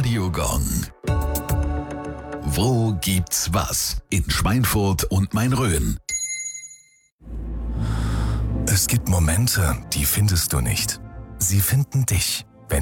Radiogong. Wo gibt's was? In Schweinfurt und Main-Rhön. Es gibt Momente, die findest du nicht. Sie finden dich.